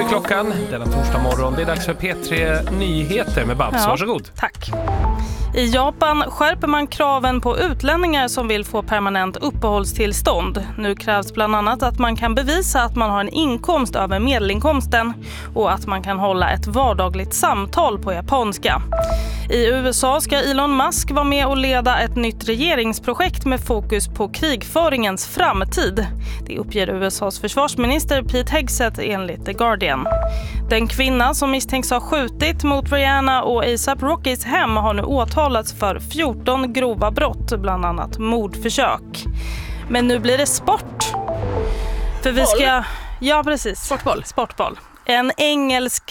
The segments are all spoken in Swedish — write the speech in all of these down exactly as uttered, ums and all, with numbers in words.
är klockan. Denna torsdag morgon. Det är dags för P tre Nyheter med Babs. Ja, varsågod. Tack. I Japan skärper man kraven på utlänningar som vill få permanent uppehållstillstånd. Nu krävs bland annat att man kan bevisa att man har en inkomst över medelinkomsten och att man kan hålla ett vardagligt samtal på japanska. I U S A ska Elon Musk vara med och leda ett nytt regeringsprojekt med fokus på krigföringens framtid. Det uppger U S As försvarsminister Pete Hegseth enligt The Guardian. Den kvinna som misstänks ha skjutit mot Rihanna och A$AP Rockys hem har nu åtalats för fjorton grova brott, bland annat mordförsök. Men nu blir det sport. För vi ska... Ja, precis. Sportboll. Sportboll. En engelsk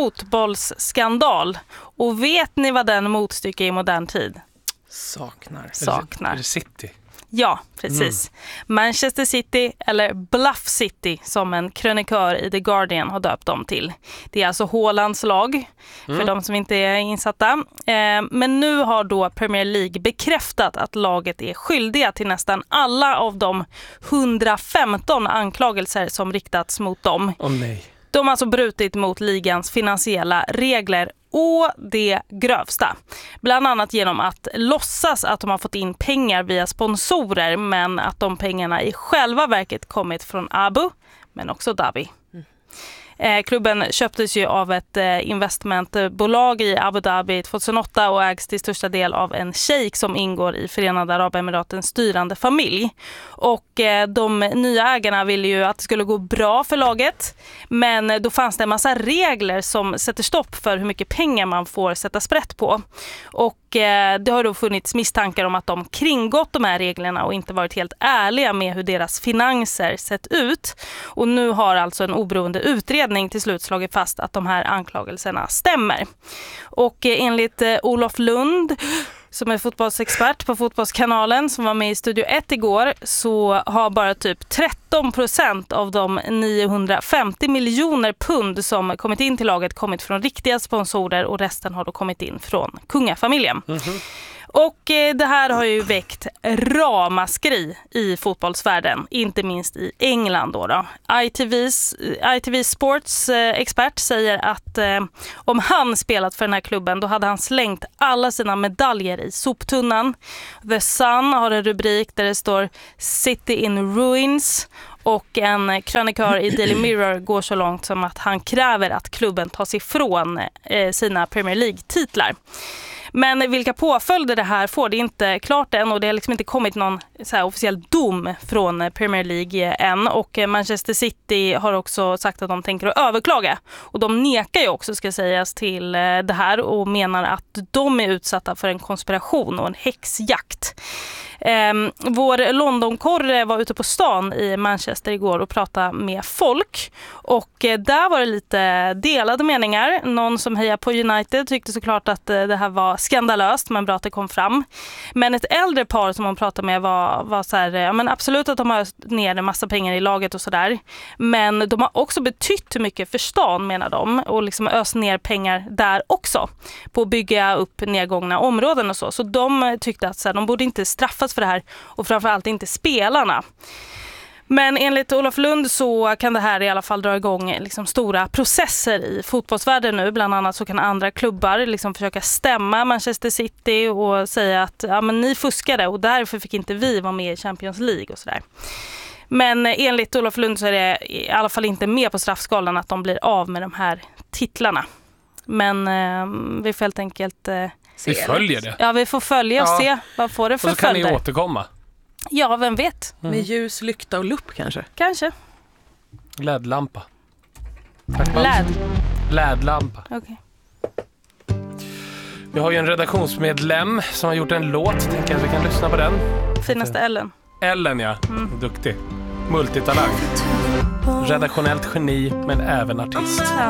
fotbollsskandal. Och vet ni vad den motstycke i modern tid? Saknar. Saknar. Är det City? Ja, precis. Mm. Manchester City eller Bluff City som en krönikör i The Guardian har döpt dem till. Det är alltså Haalands lag, för mm. de som inte är insatta. Eh, men nu har då Premier League bekräftat att laget är skyldiga till nästan alla av de hundrafemton anklagelser som riktats mot dem. Åh nej. De har alltså brutit mot ligans finansiella regler och det grövsta. Bland annat genom att låtsas att de har fått in pengar via sponsorer, men att de pengarna i själva verket kommit från Abu, men också Dhabi. Mm. Eh, klubben köptes ju av ett eh, investmentbolag i Abu Dhabi tjugohundraåtta och ägs till största del av en sheik som ingår i Förenade Arabemiratens styrande familj. Och eh, de nya ägarna ville ju att det skulle gå bra för laget, men då fanns det en massa regler som sätter stopp för hur mycket pengar man får sätta sprätt på. Och eh, det har då funnits misstankar om att de kringgått de här reglerna och inte varit helt ärliga med hur deras finanser sett ut. Och nu har alltså en oberoende utredning till slut slagit fast att de här anklagelserna stämmer. Och eh, enligt eh, Olof Lund, som är fotbollsexpert på Fotbollskanalen, som var med i Studio ett igår, så har bara typ tretton procent av de niohundrafemtio miljoner pund som kommit in till laget kommit från riktiga sponsorer och resten har då kommit in från kungafamiljen. Mm-hmm. Och eh, det här har ju väckt ramaskri i fotbollsvärlden, inte minst i England då. då. I T V:s, I T V Sports eh, expert säger att eh, om han spelat för den här klubben då hade han slängt alla sina medaljer i soptunnan. The Sun har en rubrik där det står City in Ruins. Och en krönikör i Daily Mirror går så långt som att han kräver att klubben tar sig ifrån eh, sina Premier League-titlar. Men vilka påföljder det här får, det är inte klart än och det har liksom inte kommit någon så här officiell dom från Premier League än. Och Manchester City har också sagt att de tänker att överklaga. Och de nekar ju också, ska sägas, till det här och menar att de är utsatta för en konspiration och en häxjakt. Eh, vår Londonkorre var ute på stan i Manchester igår och pratade med folk och eh, där var det lite delade meningar. Någon som hejar på United tyckte såklart att eh, det här var skandalöst, men bra att det kom fram. Men ett äldre par som hon pratade med var, var så här, ja, men absolut att de har ner en massa pengar i laget och sådär, men de har också betytt mycket för stan, menar de, och liksom öst ner pengar där också på att bygga upp nedgångna områden och så. Så de tyckte att så här, de borde inte straffas för det här och framförallt inte spelarna. Men enligt Olof Lund så kan det här i alla fall dra igång liksom stora processer i fotbollsvärlden nu. Bland annat så kan andra klubbar liksom försöka stämma Manchester City och säga att ja, men ni fuskade och därför fick inte vi vara med i Champions League och sådär. Men enligt Olof Lund så är det i alla fall inte med på straffskalan att de blir av med de här titlarna. Men eh, vi får helt enkelt... Eh, Vi följer det. Ja, vi får följa och ja. se vad får det för följder. Och så kan ni återkomma. Ja, vem vet. Mm. Med ljus, lykta och lupp kanske. Kanske. L E D-lampa. L E D? L E D-lampa. Okej. Okay. Vi har ju en redaktionsmedlem som har gjort en låt. Tänker att vi kan lyssna på den. Finaste Ellen. Ellen, ja. Mm. Duktig. Multitalang. Redaktionellt geni, men även artist. Ja.